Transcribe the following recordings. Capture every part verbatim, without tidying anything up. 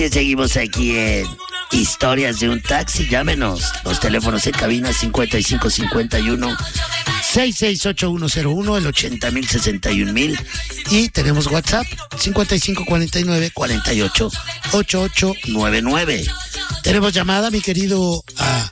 Seguimos aquí en Historias de un Taxi. Llámenos. Los teléfonos en cabina cincuenta y cinco cincuenta y uno sesenta y seis ochenta y uno cero uno, el ochenta mil sesenta y un mil. Y tenemos WhatsApp cincuenta y cinco cuarenta y nueve cuarenta y ocho ochenta y ocho noventa y nueve. Tenemos llamada, mi querido. Ah,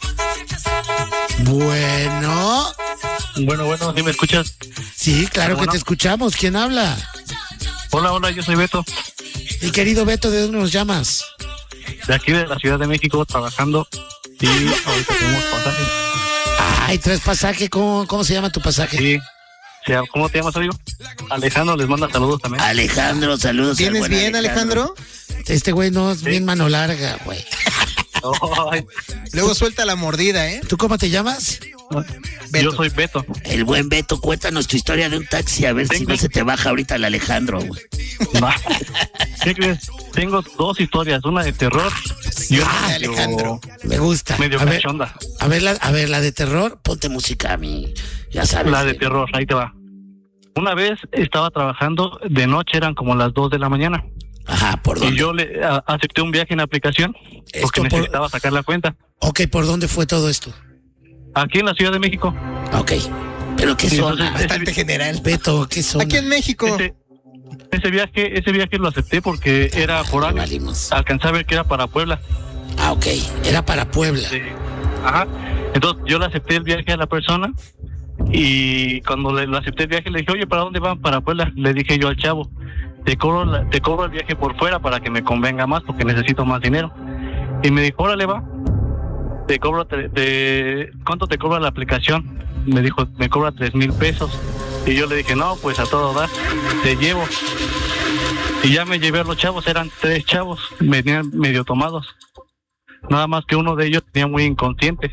bueno. Bueno, bueno, ¿sí me escuchas? Sí, claro que bueno. te escuchamos. ¿Quién habla? Hola, hola, yo soy Beto. Mi querido Beto, ¿de dónde nos llamas? De aquí de la Ciudad de México, trabajando. Y ahorita tenemos pasajes. Ay, ¿traes pasaje? ¿Cómo, cómo se llama tu pasaje? Sí. O sea, ¿cómo te llamas, amigo? Alejandro les manda saludos también. Alejandro, saludos. ¿Tienes buen bien, Alejandro? Este güey no es Sí. bien mano larga, güey. Ay, Luego suelta la mordida, ¿eh? ¿Tú cómo te llamas? Beto. yo soy Beto. El buen Beto, cuéntanos tu historia de un taxi, a ver si Tengo- no se te baja ahorita el Alejandro, güey. ¿Qué crees? Tengo dos historias, una de terror y una Ah, medio- Alejandro. Me gusta. medio a ver, cachonda. a ver, la, a ver, la de terror, ponte música a mí, ya sabes. La de güey. terror, ahí te va. Una vez estaba trabajando, de noche eran como las dos de la mañana. Ajá, ¿por Y dónde? yo le a- acepté un viaje en la aplicación Esto porque por- necesitaba sacar la cuenta. Ok, ¿por dónde fue todo esto? Aquí en la Ciudad de México. Ok, pero ¿qué Sí, zona? entonces, Bastante general. Beto, ¿qué zona? Aquí en México. Ese, ese viaje, ese viaje lo acepté porque era por Ah, año. valimos. Alcancé a ver que era para Puebla. Ah, ok, era para Puebla. Sí. Ajá. Entonces yo le acepté el viaje a la persona y cuando le, le acepté el viaje le dije, oye, ¿para dónde van? Para Puebla. Le dije yo al chavo, te cobro, la- te cobro el viaje por fuera para que me convenga más porque necesito más dinero. Y me dijo, órale, va. Te cobro, te, te- ¿cuánto te cobra la aplicación? Me dijo, me cobra tres mil pesos. Y yo le dije, no, pues a todo dar, te llevo. Y ya me llevé a los chavos, eran tres chavos, venían medio tomados. Nada más que uno de ellos tenía muy inconsciente.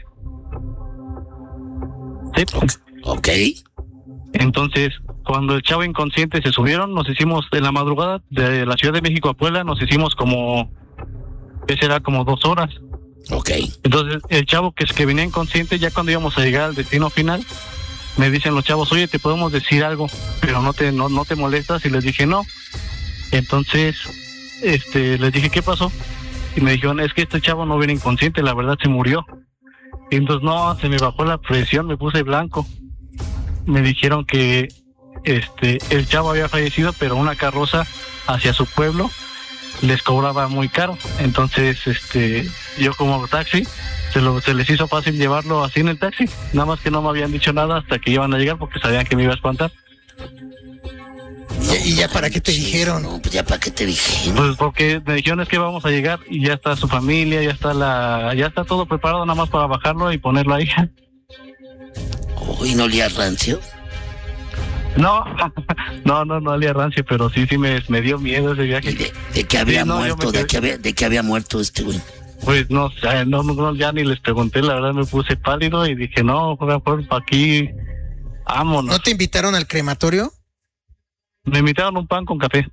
Sí. Ok, Entonces, cuando el chavo inconsciente se subieron, nos hicimos en la madrugada de la Ciudad de México a Puebla, nos hicimos como, ¿qué será? Como dos horas. ok. Entonces, el chavo que es que venía inconsciente, ya cuando íbamos a llegar al destino final, me dicen los chavos, oye, te podemos decir algo, pero no te, no, no te molestas. Y les dije, no. Entonces, este, les dije, ¿qué pasó? Y me dijeron, es que este chavo no viene inconsciente, la verdad se murió. Y entonces, no, se me bajó la presión, me puse blanco. Me dijeron que este el chavo había fallecido, pero una carroza hacia su pueblo les cobraba muy caro. Entonces, este, yo como taxi, se, lo, se les hizo fácil llevarlo así en el taxi. Nada más que no me habían dicho nada hasta que iban a llegar porque sabían que me iba a espantar. ¿Y ya, y ya para qué te dijeron? No, pues ya para qué te dijeron. Pues porque me dijeron es que vamos a llegar y ya está su familia, ya está la, ya está todo preparado nada más para bajarlo y ponerlo ahí. Uy, ¿no olía rancio? No, no, no, no olía rancio, pero sí, sí me, me dio miedo ese ¿Y viaje. de, de que había Sí, no, yo muerto? me ¿De quedé- que había, de que había muerto este güey? Pues no, sé, no, no, no, ya ni les pregunté, la verdad me puse pálido y dije, no, por favor, para aquí, vámonos. ¿No te invitaron al crematorio? Me invitaron un pan con café.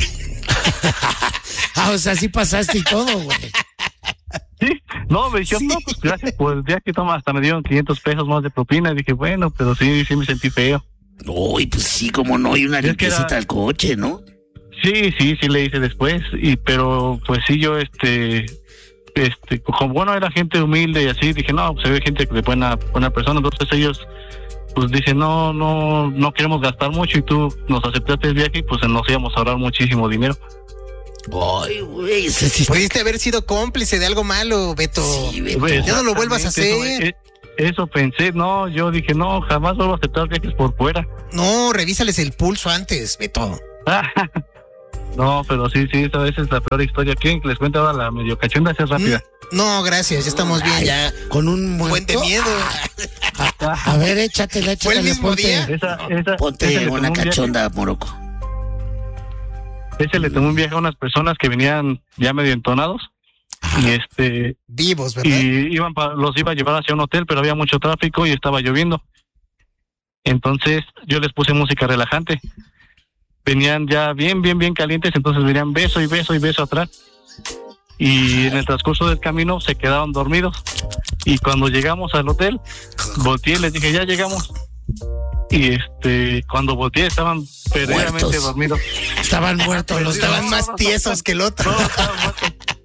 Ah, o sea, sí pasaste y todo, güey. Sí, no, me dijeron, Sí. no, pues gracias por el viaje, toma, hasta me dieron quinientos pesos más de propina. Y dije, bueno, pero sí, sí me sentí feo. Uy, pues sí, como no, y una Es que limpiecita era- al coche, ¿no? Sí, sí, sí le hice después, y pero pues sí yo, este, este, como bueno, era gente humilde y así, dije, no, pues se ve gente de buena, buena persona, entonces ellos, pues dicen, no, no, no queremos gastar mucho y tú nos aceptaste el viaje y pues nos íbamos a ahorrar muchísimo dinero. Ay, güey, ese sí está- Pudiste haber sido cómplice de algo malo, Beto. Sí, Beto. Pues, Ya no lo vuelvas a exactamente, hacer. Eso, eso pensé, no, yo dije, no, jamás vuelvo a aceptar viajes por fuera. No, revísales el pulso antes, Beto. No, pero sí, sí, esa esa es la peor historia. ¿Quieren que les cuente ahora la medio cachonda? Esa es rápida. No, gracias, ya estamos bien, Ay, ya. Con un Buen de muerto. miedo. A ver, échatela, ¿Fue el échatela, mismo ponte, día? Esa, esa, ponte ese le tomó una un viaje- cachonda, Morocco. Ese le tomó un viaje a unas personas que venían ya medio entonados y este Vivos, ¿verdad? y iban pa- los iba a llevar hacia un hotel, pero había mucho tráfico y estaba lloviendo. Entonces yo les puse música relajante. Venían ya bien, bien, bien calientes, entonces venían beso y beso y beso atrás. Y en el transcurso del camino se quedaron dormidos. Y cuando llegamos al hotel, volteé y les dije, ya llegamos. Y este, cuando volteé estaban perdidamente Muertos. dormidos. Estaban muertos los Estaban dos. más tiesos que el otro. Todos estaban muertos.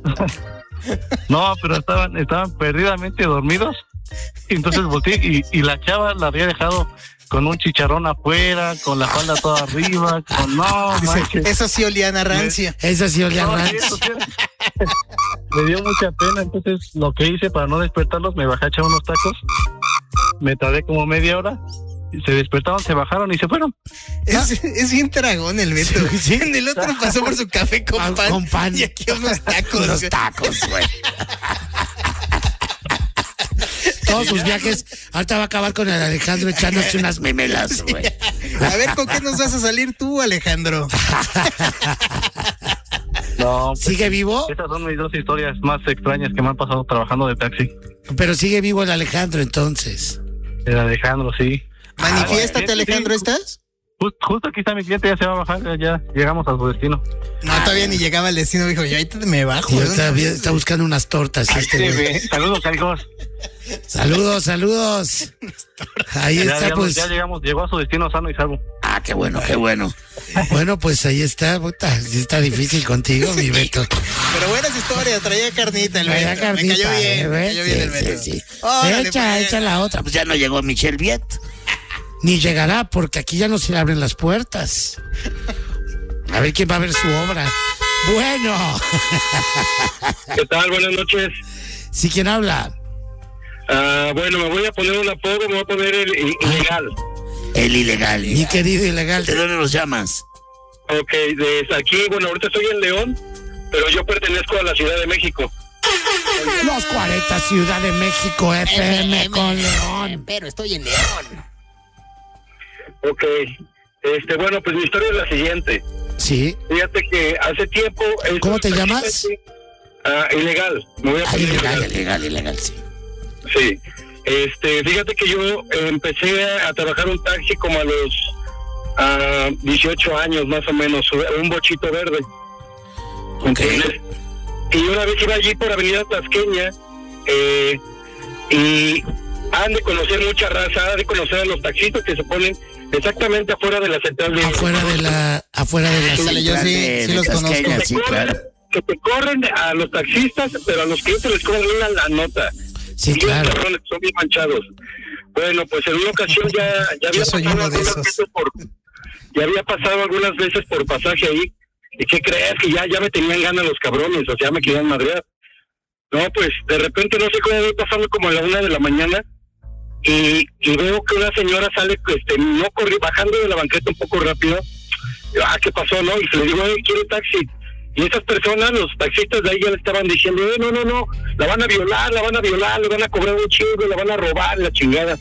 No, pero estaban, estaban perdidamente dormidos. Y entonces volteé y, y la chava la había dejado con un chicharrón afuera, con la falda toda arriba, con no, manches. Eso sí olían a rancia. Eso sí olía No, a sí, rancio. eso sí. Me dio mucha pena, entonces lo que hice para no despertarlos, me bajé a echar unos tacos, me tardé como media hora, y se despertaron, se bajaron y se fueron. Es, es bien tragón el Beto. Sí, sí. En el otro pasó por su café con Ah, pan. con pan. Y aquí unos tacos. Unos güey. tacos, güey. Todos sus viajes, ahorita va a acabar con el Alejandro echándose unas memelas, güey. A ver, ¿con qué nos vas a salir tú, Alejandro? No, pues, ¿Sigue vivo? esas son mis dos historias más extrañas que me han pasado trabajando de taxi. Pero sigue vivo el Alejandro, entonces. El Alejandro, sí. Manifiéstate, Ah, Alejandro, sí. ¿estás? Just- justo aquí está mi cliente, ya se va a bajar, ya, ya llegamos a su destino. No, todavía ni llegaba al destino. Dijo, yo ahorita me bajo. Y ¿de está, dónde? está buscando unas tortas este Sí, güey. bien. Saludos, hijos. Saludos, saludos. Ahí Ya, está, llegamos, pues. ya llegamos, llegó a su destino sano y salvo. Ah, qué bueno, qué bueno. Bueno, pues ahí está, puta. Sí está difícil contigo, mi Beto. Pero buenas historias, traía carnita el Beto. Traía carnita, me cayó bien, eh, me güey. cayó bien el Sí, Beto. sí, sí. Órale, Echa, pues. echa la otra. Pues ya no llegó Michelle Viet. Ni llegará, porque aquí ya no se le abren las puertas. A ver quién va a ver su obra. Bueno. ¿Qué tal? Buenas noches. ¿Sí quién habla? Ah, bueno, me voy a poner un apodo, me voy a poner el i- ilegal. El ilegal. Mi querido ilegal, ¿de dónde nos llamas? Ok, desde aquí, bueno, ahorita estoy en León, pero yo pertenezco a la Ciudad de México. Los cuarenta Ciudad de México F M con León. Pero estoy en León. Ok, este, bueno, pues mi historia es la siguiente. Sí. Fíjate que hace tiempo... estos ¿Cómo te taxistas llamas? que- Ah, ilegal. Me voy a Ah, poner ilegal, ilegal, ilegal, sí. Sí. Este, fíjate que yo empecé a trabajar un taxi como a los ah, dieciocho años más o menos, un bochito verde. Ok. Entonces, y una vez iba allí por Avenida Tasqueña, eh, y han de conocer mucha raza, han de conocer a los taxistas que se ponen exactamente afuera de la central de... Afuera de la, afuera de la Ándale, yo central sí, de- sí de los conozco. Tasqueña, que, sí, te corren, claro. que te corren a los taxistas, pero a los clientes les cobran una la nota. Sí, Bien claro. cabrones, son bien manchados. Bueno, pues en una ocasión ya, ya había Yo soy pasado uno de algunas esos. veces por, ya había pasado algunas veces por pasaje ahí. ¿Y qué crees? Que ya, ya me tenían ganas los cabrones, o sea, me querían madrear. No, pues de repente no sé cómo voy pasando como a la una de la mañana y, y veo que una señora sale, este, no corrí, bajando de la banqueta un poco rápido. Y, ah, ¿qué pasó, no? Y se le digo, "Oye, quiero taxi". Y esas personas, los taxistas de ahí ya le estaban diciendo, eh, no, no, no, la van a violar, la van a violar, le van a cobrar un chingo, la van a robar, la chingada.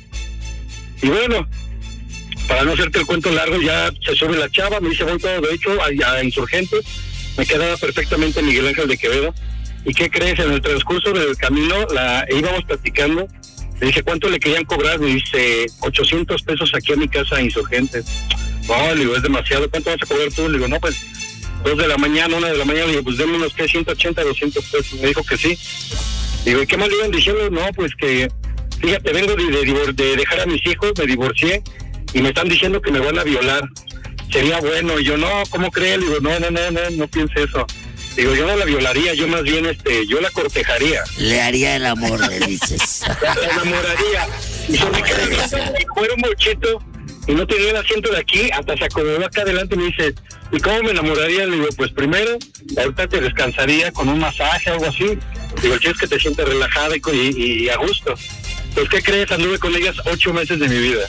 Y bueno, para no hacerte el cuento largo, ya se sube la chava, me dice, voy todo de hecho a, a Insurgentes, me quedaba perfectamente Miguel Ángel de Quevedo. ¿Y qué crees? En el transcurso del camino, la íbamos platicando, le dije, ¿cuánto le querían cobrar? Me dice, ochocientos pesos aquí a mi casa a Insurgentes. No, le digo, es demasiado, ¿cuánto vas a cobrar tú? Le digo, no, pues, dos de la mañana, una de la mañana, le digo, pues denme unos, ¿qué? ciento ochenta, doscientos pesos. Me dijo que sí. Digo, ¿y qué más le iban diciendo? No, pues que, fíjate, vengo de, de, de dejar a mis hijos, me divorcié, y me están diciendo que me van a violar. Sería bueno. Y yo, no, ¿cómo crees? Le digo, no, no, no, no, no piense eso. Digo, yo no la violaría, yo más bien, este, yo la cortejaría. Le haría el amor, le dices. La, la enamoraría. Y se me quedó viendo, y fuera un bochito, y no tenía el asiento de aquí, hasta se acomodó acá adelante y me dice, ¿y cómo me enamoraría? Le digo, pues primero, ahorita te descansaría con un masaje o algo así. Digo, el chiste es que te sientes relajada y, y, y a gusto. Pues, ¿qué crees? Anduve con ellas ocho meses de mi vida.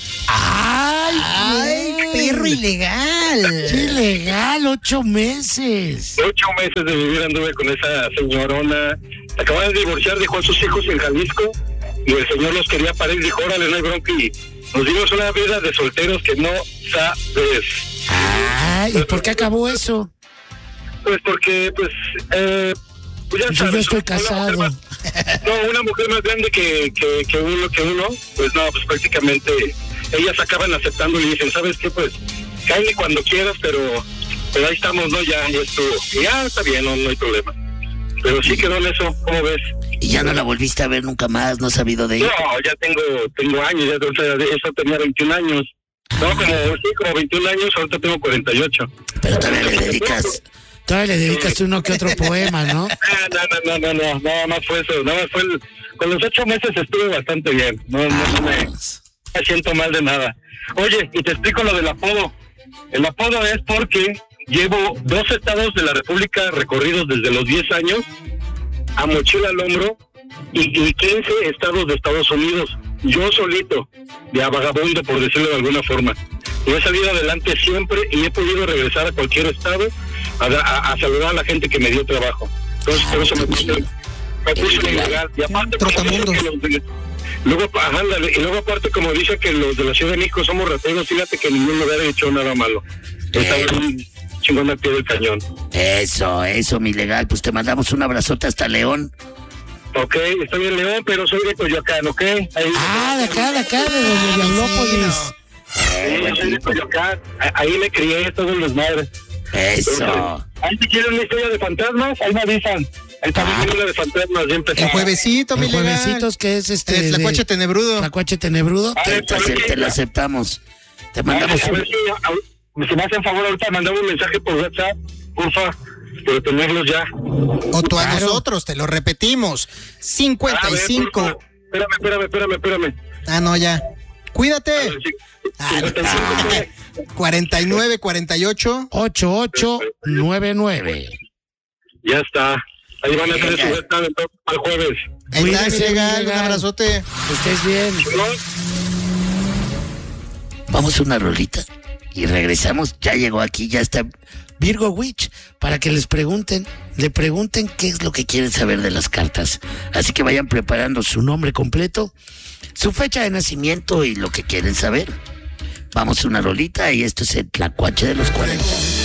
¡Ay! ¡Ay, güey! perro ilegal! ¡Qué ilegal! ¡Ocho meses! Ocho meses de mi vida anduve con esa señorona. Acababa de divorciar, dejó a sus hijos en Jalisco, y el señor los quería parir, dijo, órale, no hay bronca, y nos dimos una vida de solteros que no sabes. ¡Ay! ¿Y por qué acabó eso? Pues porque, pues, eh, pues ya Pues yo sabes, estoy una casado. mujer más- no, una mujer más grande que, que, que uno, que uno, pues no, pues prácticamente ellas acaban aceptando y dicen, ¿sabes qué? Pues, cállate cuando quieras, pero, pero ahí estamos, ¿no? Ya, ya estuvo. Y ya está bien, no, no hay problema. Pero sí quedó en eso, ¿cómo ves? Y ya no la volviste a ver nunca más, no has sabido de ella. No, ya tengo, tengo años, ya, o sea, de eso tenía veintiún años. No, como, sí, como veintiún años, ahorita tengo cuarenta y ocho. Pero todavía le dedicas, Todavía le dedicaste uno que otro poema, ¿no? Ah, no, no, no, no, no, nada más fue eso, nada más fue el, con los ocho meses estuve bastante bien, no, no, no me, me siento mal de nada. Oye, y te explico lo del apodo. El apodo es porque llevo dos estados de la República recorridos desde los diez años, a mochila al hombro, y, y quince estados de Estados Unidos, yo solito, de a vagabundo, por decirlo de alguna forma. Y he salido adelante siempre y he podido regresar a cualquier estado a, a, a saludar a la gente que me dio trabajo. Entonces, por eso me puse, me puse ilegal. Y aparte, como que los de, luego, ajá, y luego aparte, como dice que los de la Ciudad de México somos rateros, fíjate que en ningún lugar he hecho nada malo. Está bien chingón al pie del cañón. Eso, eso, mi legal. Pues te mandamos un abrazote hasta León. Ok, estoy en León, pero soy de Coyoacán, ¿ok? Ahí, ah, de acá, de acá, de donde Diablópolis. Sí, soy de Coyoacán. Ahí me crié, todos los madres. Eso. Ahí si quieren una historia de fantasmas, ahí me avisan. Ahí también hay una de fantasmas, ya empezamos. El juevesito, mi El legal. juevesitos que es este... El Tlacuache Tenebrudo. Tlacuache Tenebrudo. A Te, ver, te, pero te, sí, te lo aceptamos. Te mandamos a ver, un... a ver si, a, si me hacen favor ahorita, mandame un mensaje por WhatsApp, porfa, por tenerlos ya. O tú a Claro. nosotros, te lo repetimos. cincuenta y cinco. A ver, espérame, espérame, espérame, espérame. Ah, no, ya. Cuídate. A ver, sí. Ah, cincuenta y cinco, ¿qué? cuarenta y nueve, cuarenta y ocho. ocho ocho nueve nueve. Ya está. Ahí van a tener su Venga. ventana entonces para el jueves. Ahí está, mi Cuídese, mi legal. Un legal. abrazote. Que estés bien. ¿No? Vamos a una rolita y regresamos. Ya llegó aquí, ya está Virgo Witch para que les pregunten, le pregunten qué es lo que quieren saber de las cartas. Así que vayan preparando su nombre completo, su fecha de nacimiento y lo que quieren saber. Vamos a una rolita y esto es el Tlacuache de los cuarenta.